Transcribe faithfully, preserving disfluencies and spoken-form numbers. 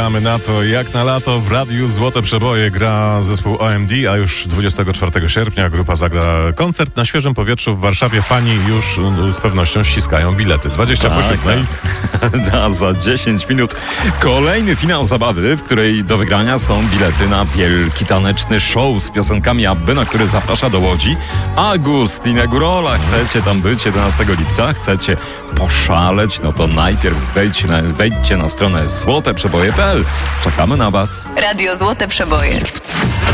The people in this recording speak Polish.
Gramy na to jak na lato. W radiu Złote Przeboje gra zespół O M D, a już dwudziestego czwartego sierpnia grupa zagra koncert na świeżym powietrzu w Warszawie. Fani już z pewnością ściskają bilety. dwadzieścia po siódmej. A za dziesięć minut kolejny finał zabawy, w której do wygrania są bilety na wielki taneczny show z piosenkami Abby, na który zaprasza do Łodzi Agust Inegurola. Chcecie tam być jedenastego lipca? Chcecie poszaleć? No to najpierw wejdźcie na, wejdźcie na stronę złote przeboje kropka p l. Czekamy na was. Radio Złote Przeboje.